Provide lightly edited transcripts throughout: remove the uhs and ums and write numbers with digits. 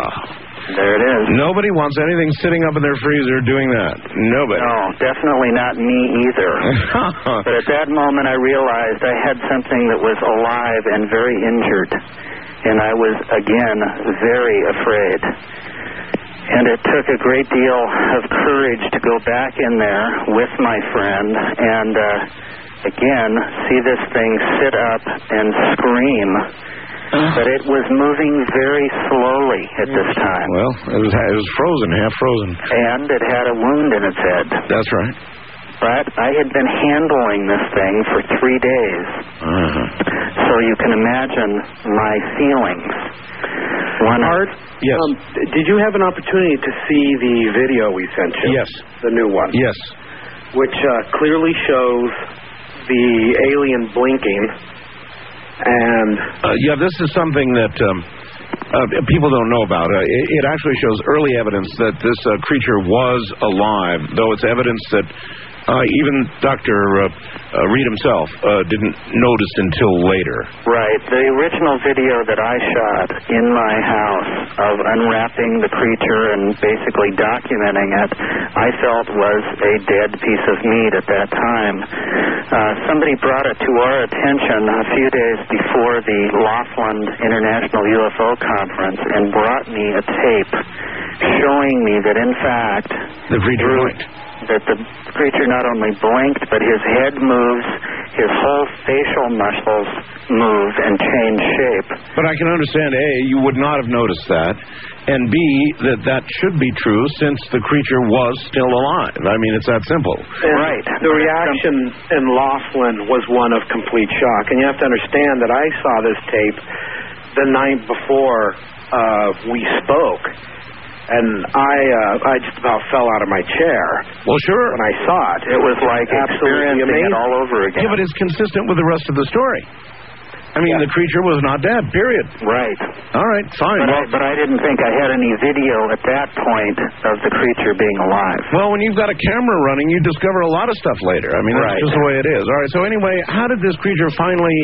There it is. Nobody wants anything sitting up in their freezer doing that. Nobody. No, definitely not me either. But at that moment, I realized I had something that was alive and very injured. And I was, again, very afraid. And it took a great deal of courage to go back in there with my friend and, again, see this thing sit up and scream. But it was moving very slowly at this time. Well, it was frozen, half frozen. And it had a wound in its head. That's right. But I had been handling this thing for 3 days. So you can imagine my feelings. Art, yes. Did you have an opportunity to see the video we sent you? Yes. The new one? Yes. Which clearly shows the alien blinking. And this is something that people don't know about. It actually shows early evidence that this creature was alive, though it's evidence that even Dr. Reed himself didn't notice until later. Right. The original video that I shot in my house of unwrapping the creature and basically documenting it, I felt was a dead piece of meat at that time. Somebody brought it to our attention a few days before the Laughlin International UFO Conference and brought me a tape showing me that, in fact, the creature blinked. That the creature not only blinked, but his head moves, his whole facial muscles move and change shape. But I can understand, A, you would not have noticed that, and B, that should be true since the creature was still alive. I mean, it's that simple. Right. The reaction in Laughlin was one of complete shock. And you have to understand that I saw this tape the night before we spoke. And I just about fell out of my chair. Well, sure. When I saw it. It was like experiencing it all over again. Yeah, but it's consistent with the rest of the story. I mean, the creature was not dead, period. Right. All right, fine. But I didn't think I had any video at that point of the creature being alive. Well, when you've got a camera running, you discover a lot of stuff later. I mean, that's just the way it is. All right, so anyway, how did this creature finally...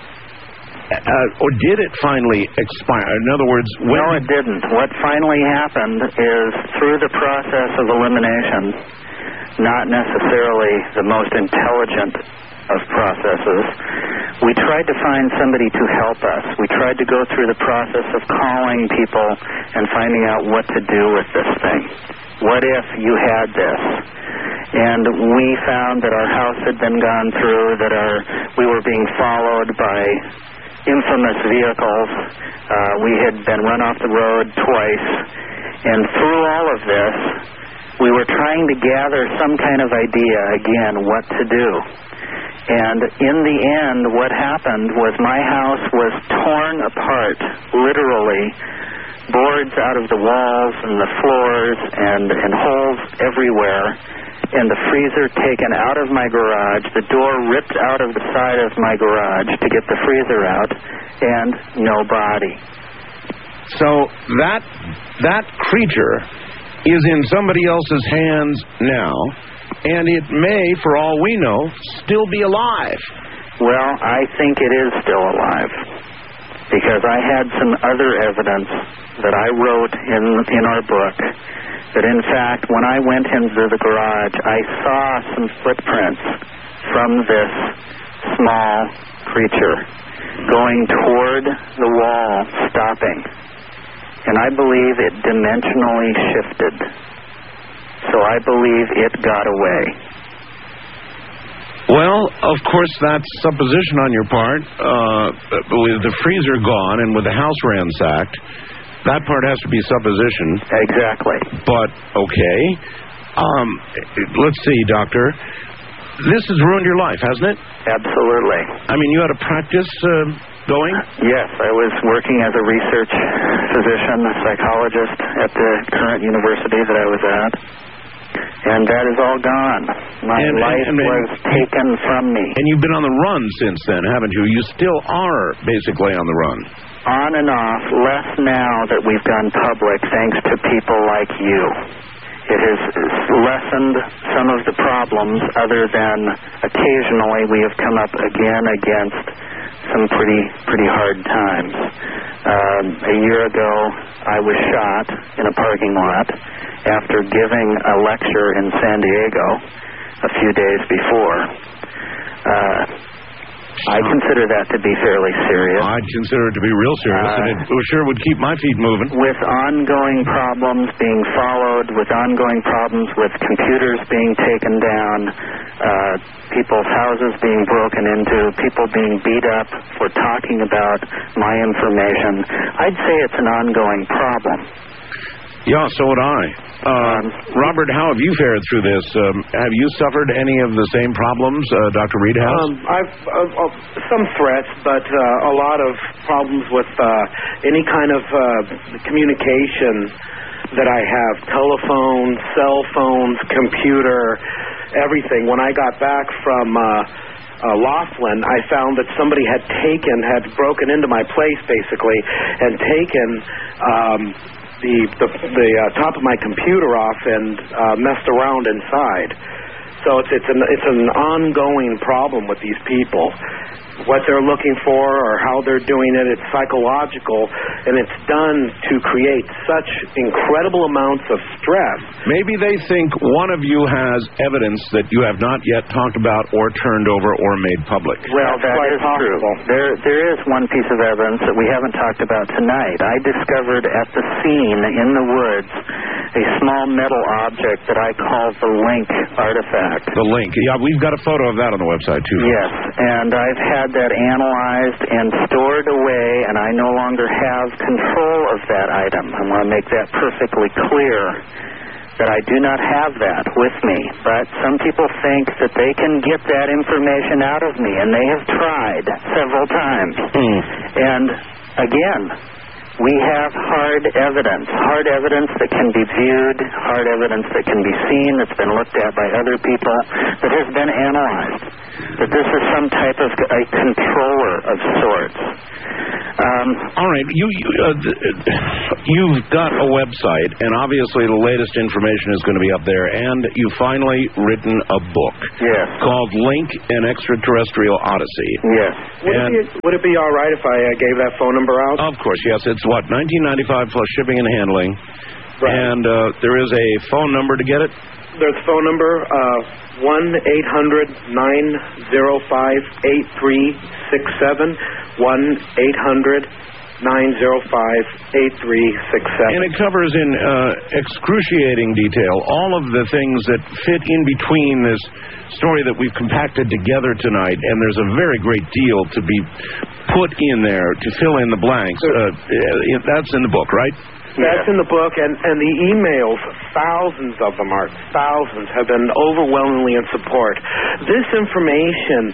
or did it finally expire? In other words, when... No, it didn't. What finally happened is through the process of elimination, not necessarily the most intelligent of processes, we tried to find somebody to help us. We tried to go through the process of calling people and finding out what to do with this thing. What if you had this? And we found that our house had been gone through, that we were being followed by infamous vehicles. We had been run off the road twice. And through all of this, we were trying to gather some kind of idea, again, what to do. And in the end, what happened was my house was torn apart, literally, boards out of the walls and the floors and holes everywhere, and the freezer taken out of my garage, the door ripped out of the side of my garage to get the freezer out, and no body. So that creature is in somebody else's hands now, and it may, for all we know, still be alive. Well, I think it is still alive, because I had some other evidence that I wrote in our book that, in fact, when I went into the garage, I saw some footprints from this small creature going toward the wall, stopping. And I believe it dimensionally shifted. So I believe it got away. Well, of course, that's supposition on your part. With the freezer gone and with the house ransacked, that part has to be supposition. Exactly. But, okay. Let's see, Doctor. This has ruined your life, hasn't it? Absolutely. I mean, you had a practice going? Yes, I was working as a research physician, a psychologist at the current university that I was at. And that is all gone. My life was taken from me. And you've been on the run since then, haven't you? You still are basically on the run. On and off, less now that we've gone public, thanks to people like you. It has lessened some of the problems, other than occasionally we have come up again against some pretty hard times. A year ago, I was shot in a parking lot after giving a lecture in San Diego a few days before. I consider that to be fairly serious. I'd consider it to be real serious, and it sure would keep my feet moving. With ongoing problems being followed, with ongoing problems with computers being taken down, people's houses being broken into, people being beat up for talking about my information, I'd say it's an ongoing problem. Yeah, so would I. Robert, how have you fared through this? Have you suffered any of the same problems Dr. Reed has? I've some threats, but a lot of problems with any kind of communication that I have. Telephone, cell phones, computer, everything. When I got back from Laughlin, I found that somebody had broken into my place, basically, and taken the top of my computer off and messed around inside. So it's an ongoing problem with these people. What they're looking for or how they're doing it, it's psychological, and it's done to create such incredible amounts of stress. Maybe they think one of you has evidence that you have not yet talked about or turned over or made public. Well, that is true. There is one piece of evidence that we haven't talked about tonight. I discovered at the scene in the woods a small metal object that I call the Link artifact. The Link. Yeah, we've got a photo of that on the website, too. Yes, and I've had that analyzed and stored away, and I no longer have control of that item. I want to make that perfectly clear, that I do not have that with me. But some people think that they can get that information out of me, and they have tried several times. And again, we have hard evidence that can be viewed, hard evidence that can be seen, that's been looked at by other people, that has been analyzed, that this is some type of a controller of sorts. All right, you've got a website, and obviously the latest information is going to be up there, and you've finally written a book. Yes. Called Link, an Extraterrestrial Odyssey. Yes. Would it be all right if I gave that phone number out? Of course, yes. It's what, $19.95 plus shipping and handling. Right. And there is a phone number to get it? There's a phone number, 1-800-905-8367, 1-800-905-8367. And it covers in excruciating detail all of the things that fit in between this story that we've compacted together tonight, and there's a very great deal to be put in there to fill in the blanks. That's in the book, right? That's in the book, and the emails, thousands of them have been overwhelmingly in support. This information,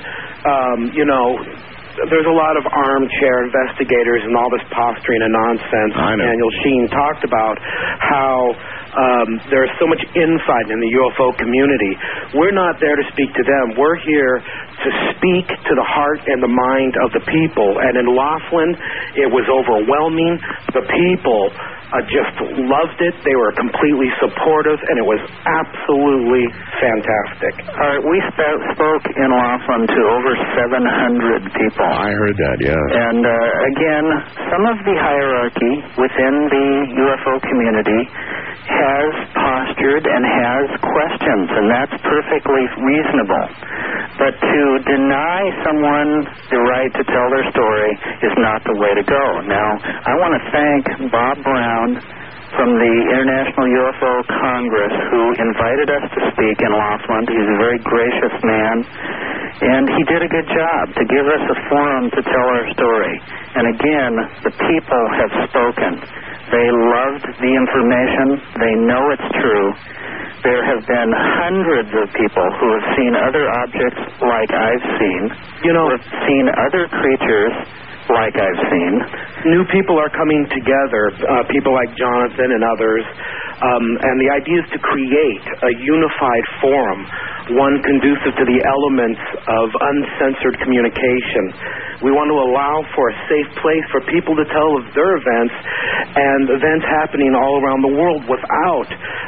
there's a lot of armchair investigators and all this posturing and nonsense. Daniel Sheen talked about how there's so much insight in the UFO community. We're not there to speak to them. We're here to speak to the heart and the mind of the people. And in Laughlin, it was overwhelming. The people just loved it. They were completely supportive, and it was absolutely fantastic. All right, we spoke in Laughlin to over 700 people. I heard that, yeah. And again, some of the hierarchy within the UFO community has postured and has questions, and that's perfectly reasonable. But to deny someone the right to tell their story is not the way to go. Now, I want to thank Bob Brown from the International UFO Congress, who invited us to speak in Laughlin. He's a very gracious man, and he did a good job to give us a forum to tell our story. And again, the people have spoken. They loved the information. They know it's true. There have been hundreds of people who have seen other objects like I've seen, who have seen other creatures like I've seen. New people are coming together, people like Jonathan and others, and the idea is to create a unified forum, one conducive to the elements of uncensored communication. We want to allow for a safe place for people to tell of their events and events happening all around the world without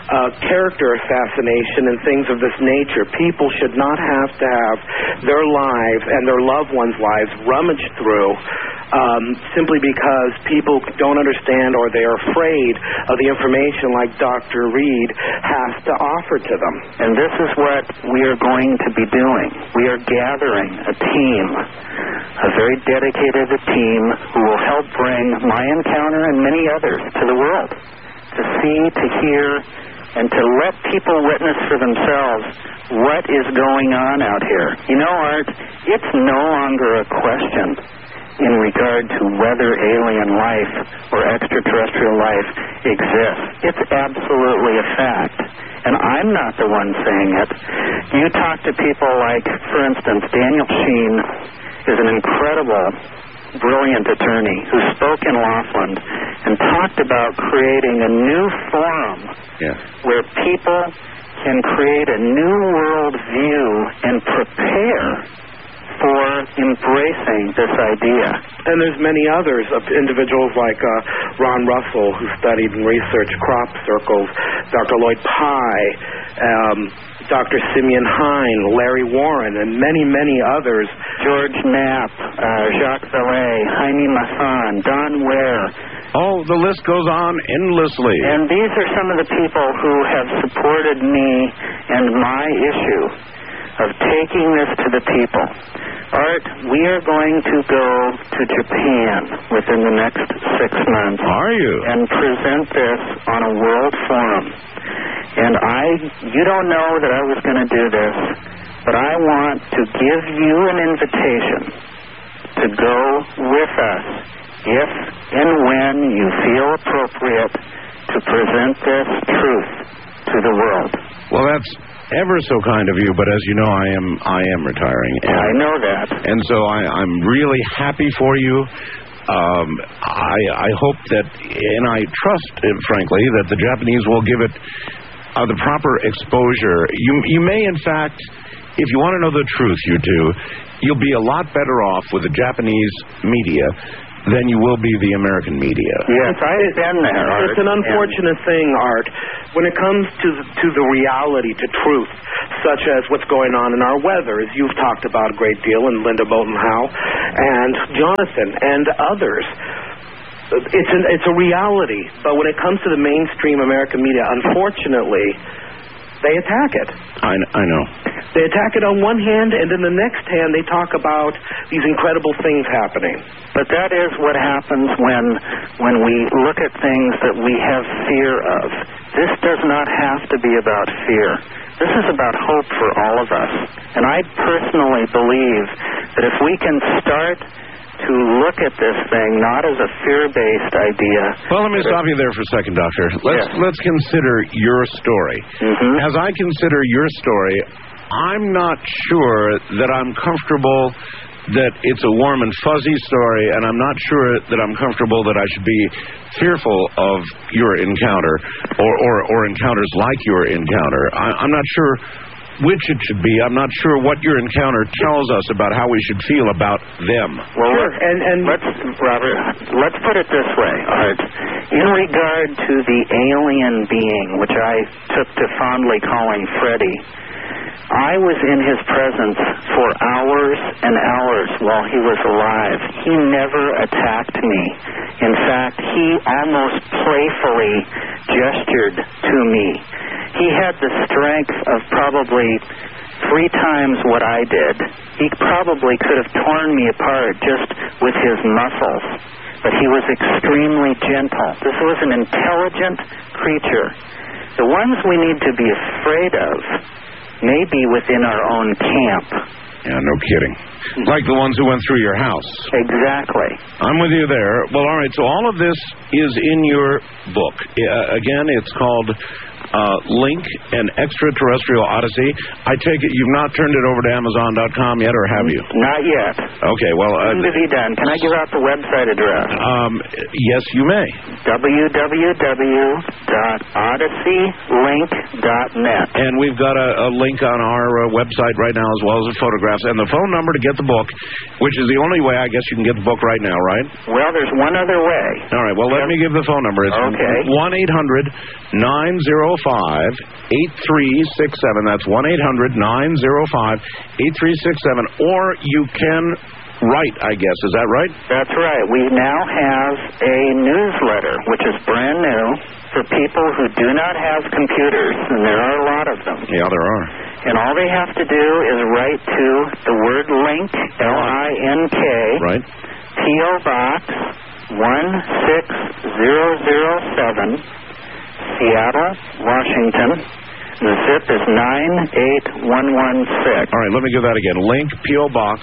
character assassination and things of this nature. People should not have to have their lives and their loved ones' lives rummaged through simply because people don't understand or they're afraid of the information like Dr. Reed has to offer to them. And this is what we are going to be doing. We are gathering a team, a very dedicated team who will help bring my encounter and many others to the world, to see, to hear, and to let people witness for themselves what is going on out here. You know, Art, it's no longer a question in regard to whether alien life or extraterrestrial life exists. It's absolutely a fact. And I'm not the one saying it. You talk to people like, for instance, Daniel Sheen is an incredible, brilliant attorney who spoke in Laughlin and talked about creating a new forum where people can create a new world view and prepare for embracing this idea. And there's many others of individuals like Ron Russell, who studied and researched crop circles, Dr. Lloyd Pye, Dr. Simeon Hine, Larry Warren, and many, many others. George Knapp, Jacques Vallée, Jaime Maussan, Don Ware. Oh, the list goes on endlessly. And these are some of the people who have supported me and my issue of taking this to the people. Art, we are going to go to Japan within the next 6 months. Are you? And present this on a world forum. And you don't know that I was going to do this, but I want to give you an invitation to go with us if and when you feel appropriate to present this truth to the world. Well, that's ever so kind of you, but as you know, I am retiring. I know that. And so I'm really happy for you. I hope that, and I trust, frankly, that the Japanese will give it the proper exposure. You may, in fact, if you want to know the truth, you'll be a lot better off with the Japanese media than you will be the American media. Yes, I've been there, Art. It's an unfortunate thing, Art, when it comes to the reality, to truth, such as what's going on in our weather, as you've talked about a great deal, and Linda Moulton Howe, and Jonathan, and others. It's a reality, but when it comes to the mainstream American media, unfortunately, they attack it. I know. They attack it on one hand, and in the next hand, they talk about these incredible things happening. But that is what happens when we look at things that we have fear of. This does not have to be about fear. This is about hope for all of us. And I personally believe that if we can start to look at this thing not as a fear-based idea. Well, let me stop you there for a second, Doctor. Let's consider your story. Mm-hmm. As I consider your story, I'm not sure that I'm comfortable that it's a warm and fuzzy story, and I'm not sure that I'm comfortable that I should be fearful of your encounter or encounters like your encounter. I'm not sure which it should be. I'm not sure what your encounter tells us about how we should feel about them. Well, sure. And Robert, let's put it this way, Art. In regard to the alien being, which I took to fondly calling Freddy, I was in his presence for hours and hours while he was alive. He never attacked me. In fact, he almost playfully gestured to me. He had the strength of probably 3 times what I did. He probably could have torn me apart just with his muscles. But he was extremely gentle. This was an intelligent creature. The ones we need to be afraid of may be within our own camp. Yeah, no kidding. Like the ones who went through your house. Exactly. I'm with you there. Well, all right, so all of this is in your book. Again, it's called Link, an Extraterrestrial Odyssey. I take it you've not turned it over to Amazon.com yet, or have you? Not yet. Okay, well... Soon to be done. Can I give out the website address? Yes, you may. www.odysseylink.net. And we've got a link on our website right now, as well as the photographs, and the phone number to get the book, which is the only way I guess you can get the book right now, right? Well, there's one other way. All right, well, let me give the phone number. It's okay. 1-800-905 That's 1-800-905-8367. Or you can write, I guess. Is that right? That's right. We now have a newsletter, which is brand new, for people who do not have computers, and there are a lot of them. Yeah, there are. And all they have to do is write to the word LINK, L-I-N-K, Right. P.O. Box 16007, Seattle, Washington. The zip is 98116. All right, let me give that again. Link, P.O. Box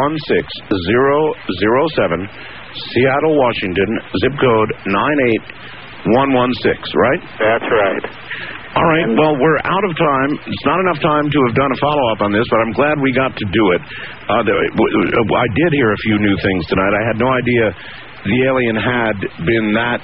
16007, Seattle, Washington, zip code 98116, right? That's right. All right, well, we're out of time. It's not enough time to have done a follow-up on this, but I'm glad we got to do it. I did hear a few new things tonight. I had no idea the alien had been that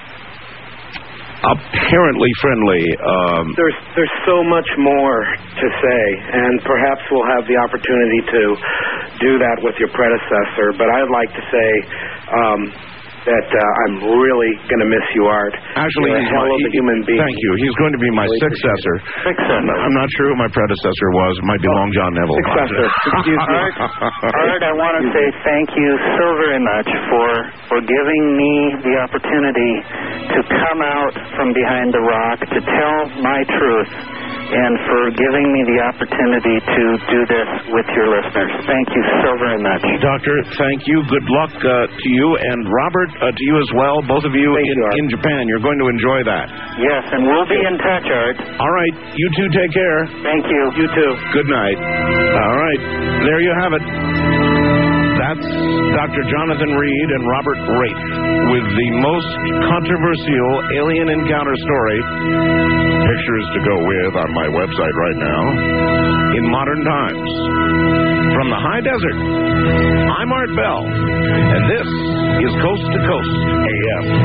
apparently friendly. There's so much more to say, and perhaps we'll have the opportunity to do that with your predecessor. But I'd like to say that I'm really going to miss you, Art. Actually, you're a hell of a human being. Thank you. He's going to be my successor. I'm not sure who my predecessor was. It might be Long John Neville. Successor. Excuse me. Art, I want to say thank you so very much for giving me the opportunity to come out from behind the rock, to tell my truth, and for giving me the opportunity to do this with your listeners. Thank you so very much. Doctor, thank you. Good luck to you, and Robert, to you as well. Both of you in Japan. You're going to enjoy that. Yes, and we'll be in touch, Art. All right. You two take care. Thank you. You too. Good night. All right. There you have it. That's Dr. Jonathan Reed and Robert Rafe with the most controversial alien encounter story. Pictures to go with on my website right now. In modern times. From the high desert, I'm Art Bell, and this is Coast to Coast AM.